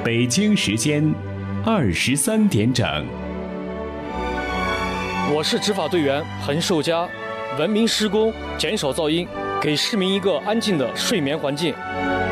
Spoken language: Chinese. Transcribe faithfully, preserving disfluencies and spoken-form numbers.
北京时间二十三点整。 我是执法队员横寿佳，文明施工，减少噪音，给市民一个安静的睡眠环境。